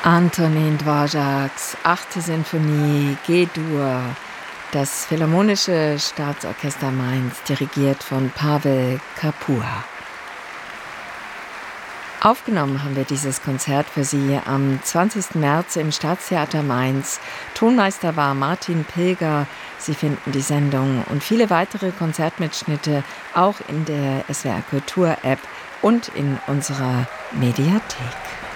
Antonín Dvořáks 8. Sinfonie G-Dur, das Philharmonische Staatsorchester Mainz, dirigiert von Pavel Kapua. Aufgenommen haben wir dieses Konzert für Sie am 20. März im Staatstheater Mainz. Tonmeister war Martin Pilger. Sie finden die Sendung und viele weitere Konzertmitschnitte auch in der SWR Kultur App und in unserer Mediathek.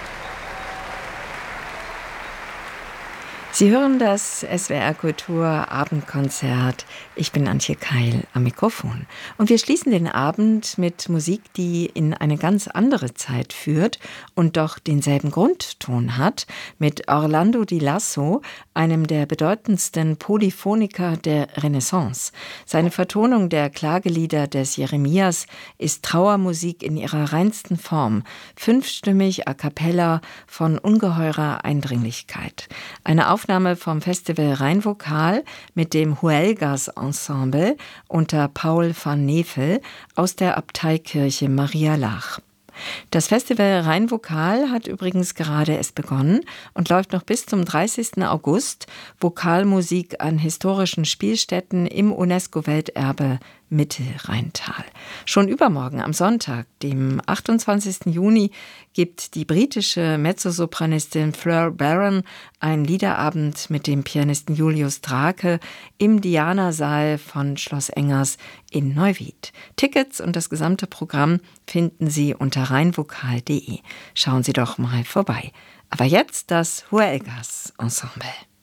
Sie hören das SWR Kultur Abendkonzert. Ich bin Antje Keil am Mikrofon. Und wir schließen den Abend mit Musik, die in eine ganz andere Zeit führt und doch denselben Grundton hat, mit Orlando Di Lasso, einem der bedeutendsten Polyphoniker der Renaissance. Seine Vertonung der Klagelieder des Jeremias ist Trauermusik in ihrer reinsten Form, fünfstimmig a cappella von ungeheurer Eindringlichkeit. Eine Aufnahme vom Festival Rheinvokal mit dem Huelgas Ensemble unter Paul van Nevel aus der Abteikirche Maria Laach. Das Festival Rheinvokal hat übrigens gerade erst begonnen und läuft noch bis zum 30. August. Vokalmusik an historischen Spielstätten im UNESCO-Welterbe Mittelrheintal. Schon übermorgen am Sonntag, dem 28. Juni, gibt die britische Mezzosopranistin Fleur Barron einen Liederabend mit dem Pianisten Julius Drake im Diana-Saal von Schloss Engers in Neuwied. Tickets und das gesamte Programm finden Sie unter rheinvokal.de. Schauen Sie doch mal vorbei. Aber jetzt das Huelgas Ensemble.